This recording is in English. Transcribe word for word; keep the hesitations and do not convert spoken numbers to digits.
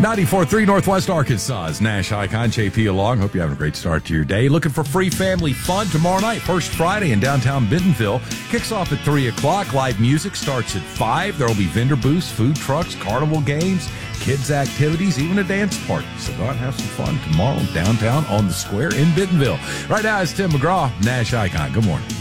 ninety-four point three Northwest Arkansas's Nash Icon, J P along. Hope you're having a great start to your day. Looking for free family fun tomorrow night. First Friday in downtown Bentonville. Kicks off at three o'clock. Live music starts at five. There will be vendor booths, food trucks, carnival games, kids' activities, even a dance party. So go out and have some fun tomorrow downtown on the square in Bentonville. Right now, it's Tim McGraw, Nash Icon. Good morning.